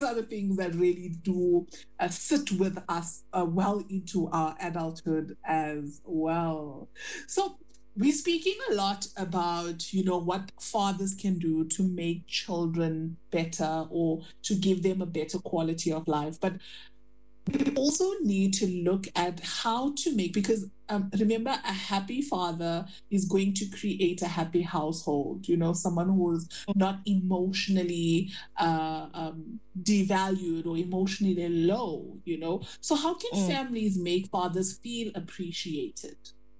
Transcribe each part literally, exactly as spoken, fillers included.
are the things that really do uh, sit with us uh, well into our adulthood as well. So we're speaking a lot about, you know, what fathers can do to make children better or to give them a better quality of life. But we also need to look at how to make, because um, remember, a happy father is going to create a happy household, you know, someone who's not emotionally uh, um, devalued or emotionally low, you know. So how can mm. families make fathers feel appreciated?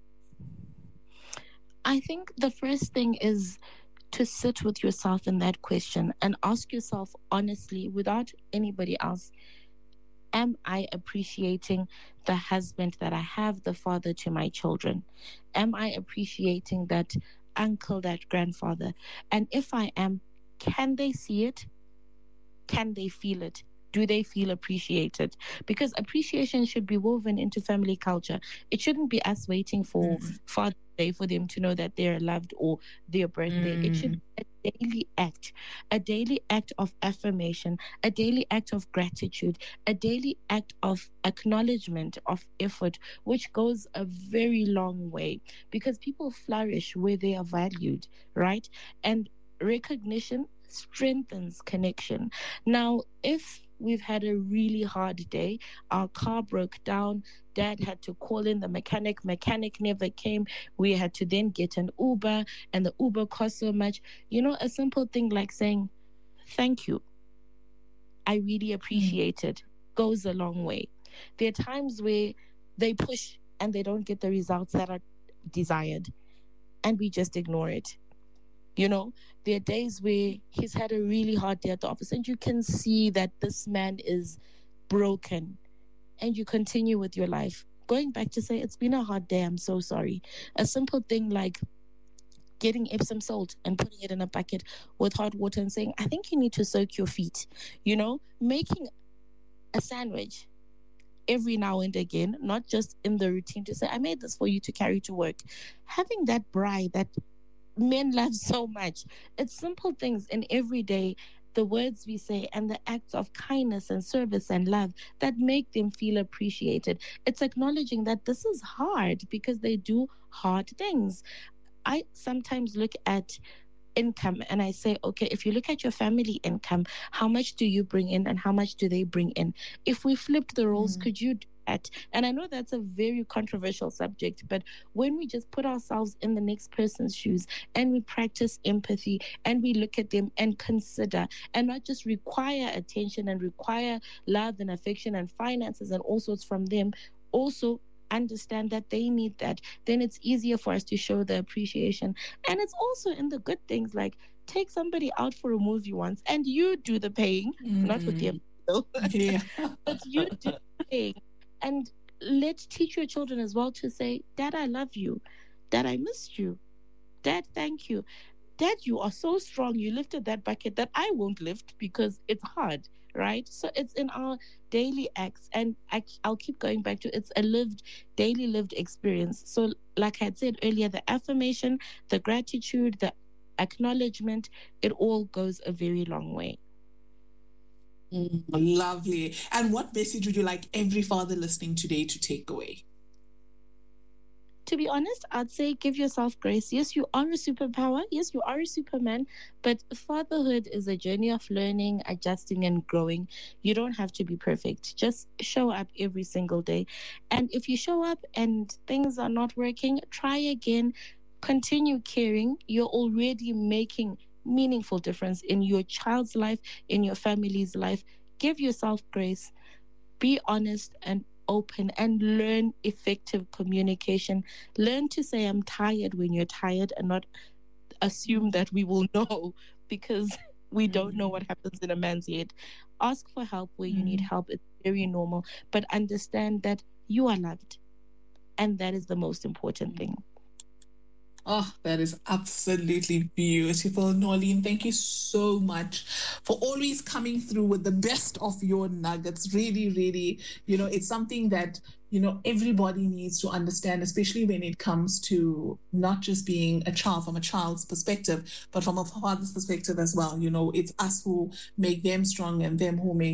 I think the first thing is to sit with yourself in that question and ask yourself honestly, without anybody else, am I appreciating the husband that I have, the father to my children? Am I appreciating that uncle, that grandfather? And if I am, can they see it? Can they feel it? Do they feel appreciated? Because appreciation should be woven into family culture. It shouldn't be us waiting for mm. Father's Day for them to know that they're loved or their birthday. Mm. It should be a daily act, a daily act of affirmation, a daily act of gratitude, a daily act of acknowledgement, of effort, which goes a very long way, because people flourish where they are valued, right? And recognition strengthens connection. Now, if we've had a really hard day, our car broke down, dad had to call in the mechanic, mechanic never came, we had to then get an Uber, and the Uber cost so much. You know, a simple thing like saying, thank you, I really appreciate mm. it, goes a long way. There are times where they push and they don't get the results that are desired, and we just ignore it. You know, there are days where he's had a really hard day at the office and you can see that this man is broken, and you continue with your life. Going back to say, it's been a hard day, I'm so sorry. A simple thing like getting Epsom salt and putting it in a bucket with hot water and saying, I think you need to soak your feet. You know, making a sandwich every now and again, not just in the routine to say, I made this for you to carry to work. Having that braai that men love so much. It's simple things in every day, the words we say and the acts of kindness and service and love that make them feel appreciated. It's acknowledging that this is hard because they do hard things. I sometimes look at income and I say, okay, if you look at your family income, how much do you bring in and how much do they bring in? If we flipped the roles, mm. could you do that? And I know that's a very controversial subject, but when we just put ourselves in the next person's shoes and we practice empathy and we look at them and consider and not just require attention and require love and affection and finances and all sorts from them, also understand that they need that, then it's easier for us to show the appreciation. And it's also in the good things, like take somebody out for a movie once and you do the paying, mm-hmm. not with the yeah. but you do the paying. And let's teach your children as well to say, Dad, I love you. Dad, I missed you. Dad, thank you. Dad, you are so strong. You lifted that bucket that I won't lift because it's hard, right? So it's in our daily acts. And I, I'll keep going back to it's a lived, daily lived experience. So like I had said earlier, the affirmation, the gratitude, the acknowledgement, it all goes a very long way. Mm, lovely. And what message would you like every father listening today to take away? To be honest, I'd say give yourself grace. Yes, you are a superpower. Yes, you are a superman. But fatherhood is a journey of learning, adjusting, and growing. You don't have to be perfect. Just show up every single day. And if you show up and things are not working, try again. Continue caring. You're already making meaningful difference in your child's life, in your family's life. Give yourself grace. Be honest and open and learn effective communication. Learn to say I'm tired when you're tired and not assume that we will know, because we don't know what happens in a man's head. Ask for help where you need help. It's very normal, but understand that you are loved, and that is the most important thing. Oh, that is absolutely beautiful. Noeline, thank you so much for always coming through with the best of your nuggets. Really, really, you know, it's something that, you know, everybody needs to understand, especially when it comes to not just being a child from a child's perspective, but from a father's perspective as well. You know, it's us who make them strong and them who make